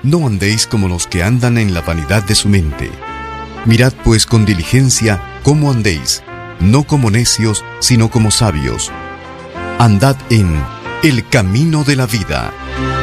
No andéis como los que andan en la vanidad de su mente. Mirad pues con diligencia cómo andéis, no como necios, sino como sabios. Andad en el camino de la vida.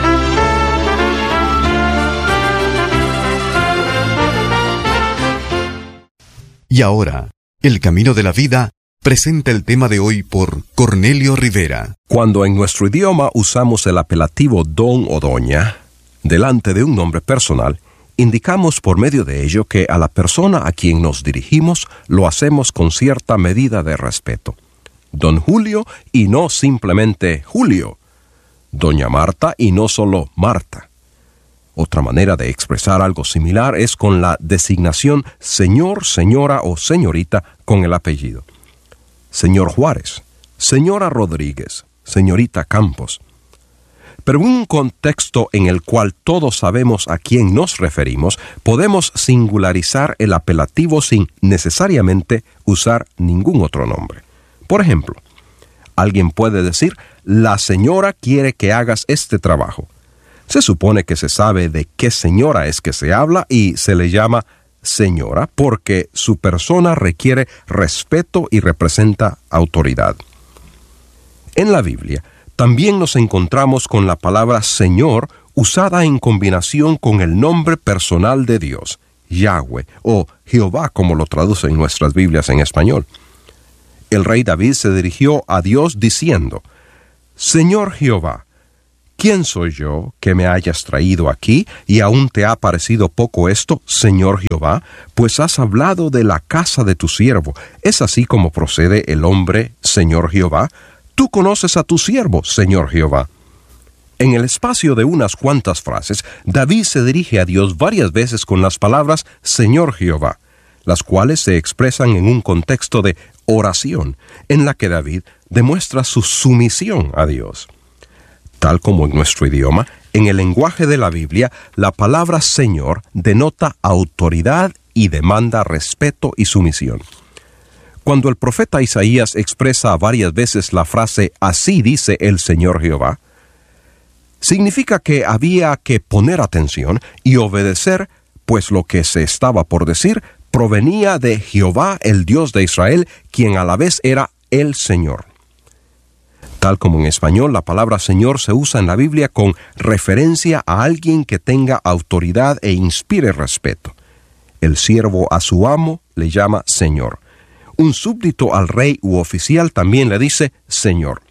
Y ahora, el camino de la vida presenta el tema de hoy por Cornelio Rivera. Cuando en nuestro idioma usamos el apelativo don o doña delante de un nombre personal, indicamos por medio de ello que a la persona a quien nos dirigimos lo hacemos con cierta medida de respeto. Don Julio y no simplemente Julio. Doña Marta y no solo Marta. Otra manera de expresar algo similar es con la designación señor, señora o señorita con el apellido. Señor Juárez, señora Rodríguez, señorita Campos. Pero en un contexto en el cual todos sabemos a quién nos referimos, podemos singularizar el apelativo sin necesariamente usar ningún otro nombre. Por ejemplo, alguien puede decir, la señora quiere que hagas este trabajo. Se supone que se sabe de qué señora es que se habla y se le llama señora porque su persona requiere respeto y representa autoridad. En la Biblia, también nos encontramos con la palabra Señor usada en combinación con el nombre personal de Dios, Yahweh, o Jehová como lo traducen nuestras Biblias en español. El rey David se dirigió a Dios diciendo, Señor Jehová, ¿quién soy yo que me hayas traído aquí y aún te ha parecido poco esto, Señor Jehová? Pues has hablado de la casa de tu siervo. ¿Es así como procede el hombre, Señor Jehová? Tú conoces a tu siervo, Señor Jehová. En el espacio de unas cuantas frases, David se dirige a Dios varias veces con las palabras Señor Jehová, las cuales se expresan en un contexto de oración, en la que David demuestra su sumisión a Dios. Tal como en nuestro idioma, en el lenguaje de la Biblia, la palabra Señor denota autoridad y demanda respeto y sumisión. Cuando el profeta Isaías expresa varias veces la frase «Así dice el Señor Jehová», significa que había que poner atención y obedecer, pues lo que se estaba por decir provenía de Jehová, el Dios de Israel, quien a la vez era el Señor. Tal como en español, la palabra Señor se usa en la Biblia con referencia a alguien que tenga autoridad e inspire respeto. El siervo a su amo le llama Señor. Un súbdito al rey u oficial también le dice Señor.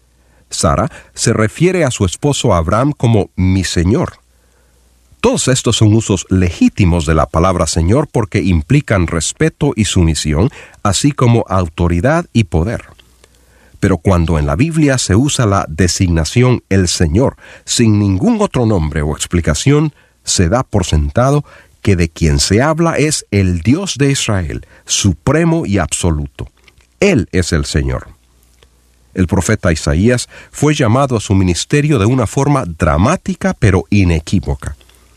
Sara se refiere a su esposo Abraham como mi Señor. Todos estos son usos legítimos de la palabra Señor porque implican respeto y sumisión, así como autoridad y poder. Pero cuando en la Biblia se usa la designación el Señor sin ningún otro nombre o explicación, se da por sentado que de quien se habla es el Dios de Israel, supremo y absoluto. Él es el Señor. El profeta Isaías fue llamado a su ministerio de una forma dramática pero inequívoca.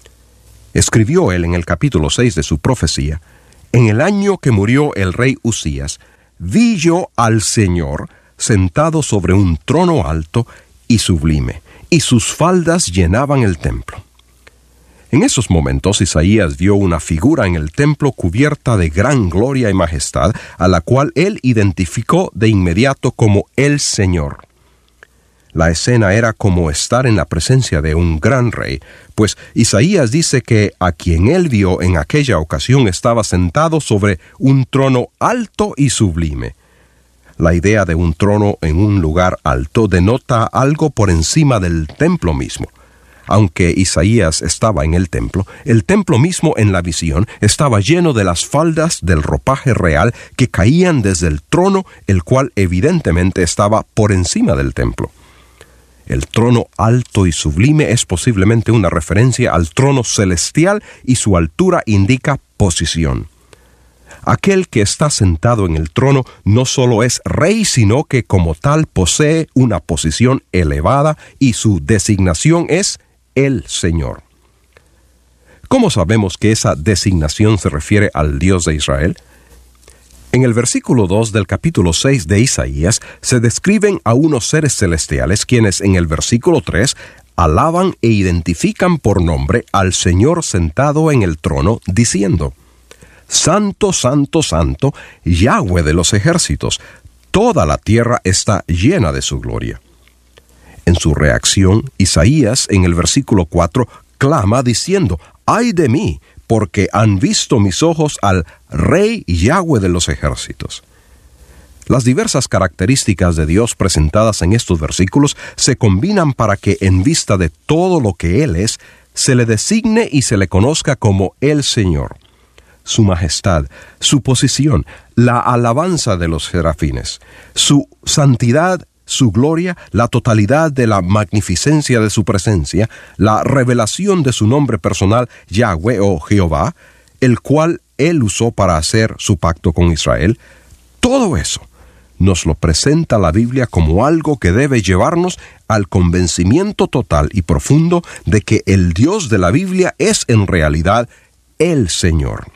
Escribió él en el capítulo 6 de su profecía, en el año que murió el rey Usías, vi yo al Señor sentado sobre un trono alto y sublime, y sus faldas llenaban el templo. En esos momentos Isaías vio una figura en el templo cubierta de gran gloria y majestad, a la cual él identificó de inmediato como el Señor. La escena era como estar en la presencia de un gran rey, pues Isaías dice que a quien él vio en aquella ocasión estaba sentado sobre un trono alto y sublime. La idea de un trono en un lugar alto denota algo por encima del templo mismo. Aunque Isaías estaba en el templo mismo en la visión estaba lleno de las faldas del ropaje real que caían desde el trono, el cual evidentemente estaba por encima del templo. El trono alto y sublime es posiblemente una referencia al trono celestial y su altura indica posición. Aquel que está sentado en el trono no solo es rey, sino que como tal posee una posición elevada y su designación es el Señor. ¿Cómo sabemos que esa designación se refiere al Dios de Israel? En el versículo 2 del capítulo 6 de Isaías se describen a unos seres celestiales quienes en el versículo 3 alaban e identifican por nombre al Señor sentado en el trono, diciendo: Santo, santo, santo, Yahweh de los ejércitos, toda la tierra está llena de su gloria. En su reacción, Isaías, en el versículo 4, clama diciendo: ¡Ay de mí! Porque han visto mis ojos al Rey Yahweh de los ejércitos. Las diversas características de Dios presentadas en estos versículos se combinan para que, en vista de todo lo que Él es, se le designe y se le conozca como el Señor. Su majestad, su posición, la alabanza de los serafines, su santidad, su gloria, la totalidad de la magnificencia de su presencia, la revelación de su nombre personal, Yahweh o Jehová, el cual Él usó para hacer su pacto con Israel, todo eso nos lo presenta la Biblia como algo que debe llevarnos al convencimiento total y profundo de que el Dios de la Biblia es en realidad el Señor.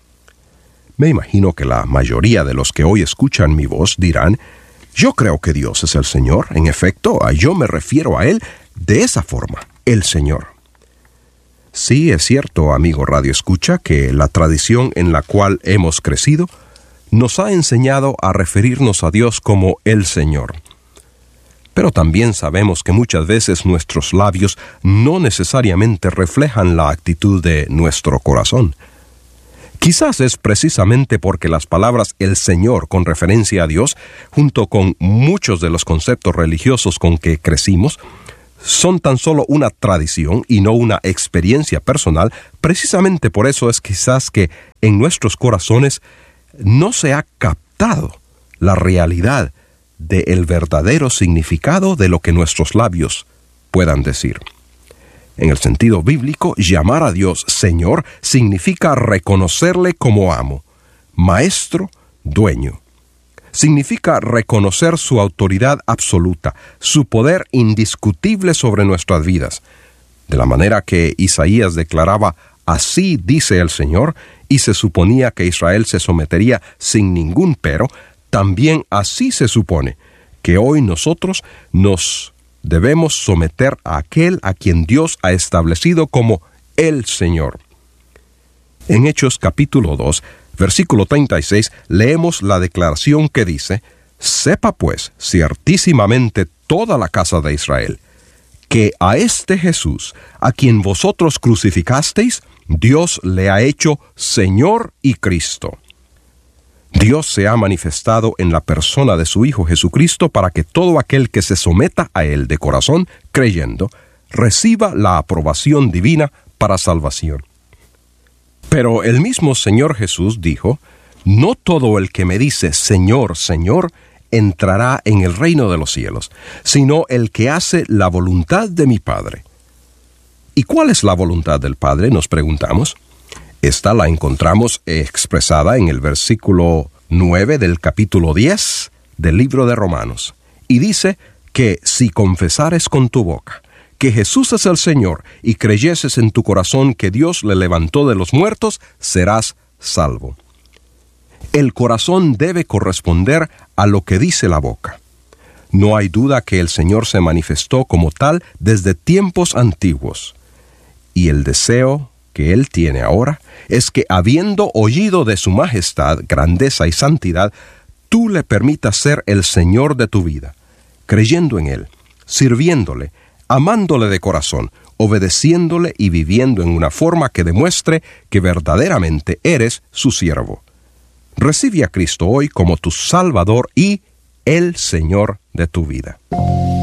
Me imagino que la mayoría de los que hoy escuchan mi voz dirán: yo creo que Dios es el Señor. En efecto, yo me refiero a Él de esa forma, el Señor. Sí, es cierto, amigo Radio Escucha, que la tradición en la cual hemos crecido nos ha enseñado a referirnos a Dios como el Señor. Pero también sabemos que muchas veces nuestros labios no necesariamente reflejan la actitud de nuestro corazón. Quizás es precisamente porque las palabras el Señor con referencia a Dios, junto con muchos de los conceptos religiosos con que crecimos, son tan solo una tradición y no una experiencia personal. Precisamente por eso es quizás que en nuestros corazones no se ha captado la realidad del verdadero significado de lo que nuestros labios puedan decir. En el sentido bíblico, llamar a Dios Señor significa reconocerle como amo, maestro, dueño. Significa reconocer su autoridad absoluta, su poder indiscutible sobre nuestras vidas. De la manera que Isaías declaraba: así dice el Señor, y se suponía que Israel se sometería sin ningún pero, también así se supone que hoy nosotros nos debemos someter a aquel a quien Dios ha establecido como el Señor. En Hechos capítulo 2, versículo 36, leemos la declaración que dice: sepa pues ciertísimamente toda la casa de Israel, que a este Jesús, a quien vosotros crucificasteis, Dios le ha hecho Señor y Cristo. Dios se ha manifestado en la persona de su Hijo Jesucristo para que todo aquel que se someta a Él de corazón, creyendo, reciba la aprobación divina para salvación. Pero el mismo Señor Jesús dijo: no todo el que me dice Señor, Señor, entrará en el reino de los cielos, sino el que hace la voluntad de mi Padre. ¿Y cuál es la voluntad del Padre?, nos preguntamos. Esta la encontramos expresada en el versículo 9 del capítulo 10 del libro de Romanos. Y dice que si confesares con tu boca que Jesús es el Señor y creyeses en tu corazón que Dios le levantó de los muertos, serás salvo. El corazón debe corresponder a lo que dice la boca. No hay duda que el Señor se manifestó como tal desde tiempos antiguos. Y el deseo que Él tiene ahora es que, habiendo oído de su majestad, grandeza y santidad, tú le permitas ser el Señor de tu vida, creyendo en Él, sirviéndole, amándole de corazón, obedeciéndole y viviendo en una forma que demuestre que verdaderamente eres su siervo. Recibe a Cristo hoy como tu Salvador y el Señor de tu vida.